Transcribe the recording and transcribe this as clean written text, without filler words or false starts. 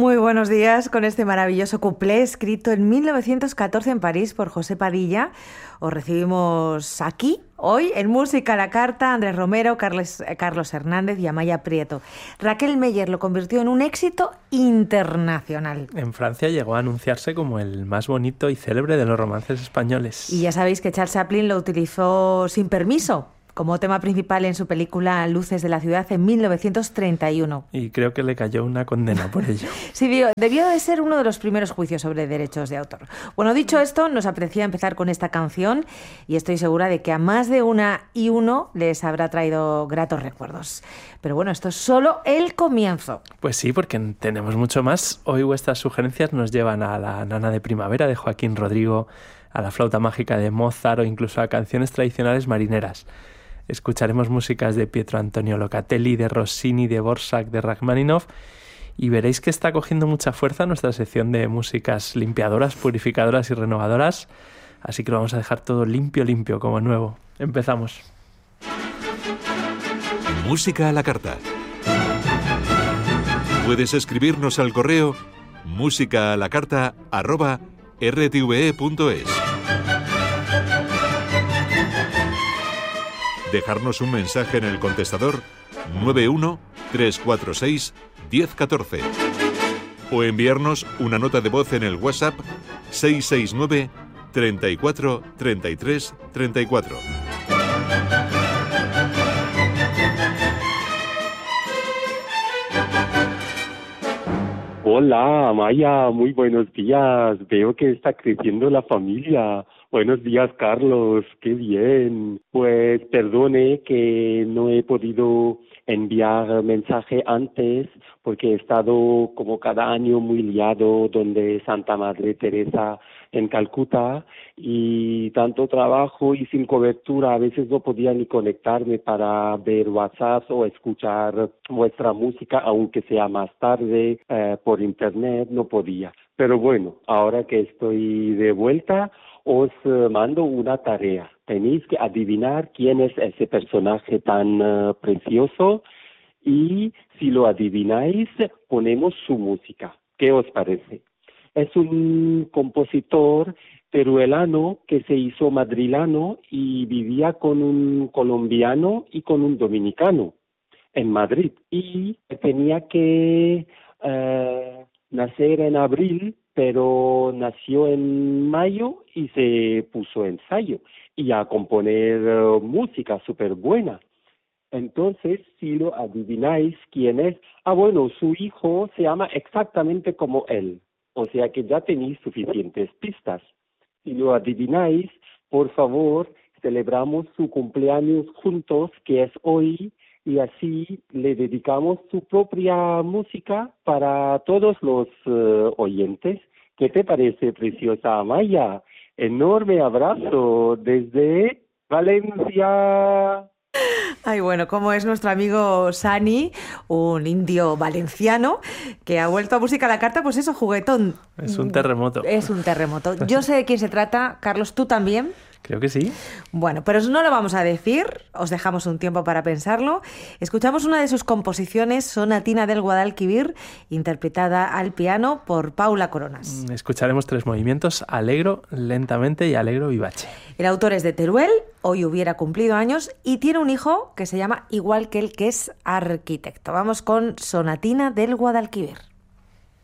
Muy buenos días con este maravilloso cuplé escrito en 1914 en París por José Padilla. Os recibimos aquí, hoy, en Música a la Carta, Andrés Romero, Carlos Hernández y Amaya Prieto. Raquel Meyer lo convirtió en un éxito internacional. En Francia llegó a anunciarse como el más bonito y célebre de los romances españoles. Y ya sabéis que Charles Chaplin lo utilizó sin permiso como tema principal en su película Luces de la ciudad en 1931. Y creo que le cayó una condena por ello. Sí, debió de ser uno de los primeros juicios sobre derechos de autor. Bueno, dicho esto, nos apetecía empezar con esta canción y estoy segura de que a más de una y uno les habrá traído gratos recuerdos. Pero bueno, esto es solo el comienzo. Pues sí, porque tenemos mucho más. Hoy vuestras sugerencias nos llevan a La Nana de Primavera de Joaquín Rodrigo, a La Flauta Mágica de Mozart o incluso a canciones tradicionales marineras. Escucharemos músicas de Pietro Antonio Locatelli, de Rossini, de Dvořák, de Rachmaninoff, y veréis que está cogiendo mucha fuerza nuestra sección de músicas limpiadoras, purificadoras y renovadoras, así que lo vamos a dejar todo limpio, como nuevo. Empezamos. Música a la carta. Puedes escribirnos al correo musicalacarta@rtve.es. Dejarnos un mensaje en el contestador 91-346-1014 o enviarnos una nota de voz en el WhatsApp 669 34 33 34. Hola, Amaya, muy buenos días. Veo que está creciendo la familia. Buenos días, Carlos. Qué bien. Pues perdone que no he podido enviar mensaje antes porque he estado como cada año muy liado donde Santa Madre Teresa en Calcuta y tanto trabajo y sin cobertura, a veces no podía ni conectarme para ver WhatsApp o escuchar vuestra música, aunque sea más tarde por internet, no podía. Pero bueno, ahora que estoy de vuelta, os mando una tarea. Tenéis que adivinar quién es ese personaje tan precioso y si lo adivináis, ponemos su música. ¿Qué os parece? Es un compositor peruano que se hizo madrilano y vivía con un colombiano y con un dominicano en Madrid. Y tenía que nacer en abril, pero nació en mayo y se puso ensayo y a componer música súper buena. Entonces, si lo adivináis quién es, bueno, su hijo se llama exactamente como él, o sea que ya tenéis suficientes pistas. Si lo adivináis, por favor, celebramos su cumpleaños juntos, que es hoy, y así le dedicamos su propia música para todos los oyentes. ¿Qué te parece, preciosa Amaya? Enorme abrazo desde Valencia. Ay, bueno, como es nuestro amigo Sani, un indio valenciano que ha vuelto a Música a la Carta, pues eso, juguetón. Es un terremoto. Es un terremoto. Yo sé de quién se trata. Carlos, ¿tú también? Creo que sí. Bueno, pero no lo vamos a decir, os dejamos un tiempo para pensarlo. Escuchamos una de sus composiciones, Sonatina del Guadalquivir, interpretada al piano por Paula Coronas. Escucharemos 3 movimientos, Allegro, lentamente y Allegro vivace. El autor es de Teruel, hoy hubiera cumplido años y tiene un hijo que se llama igual que él, que es arquitecto. Vamos con Sonatina del Guadalquivir.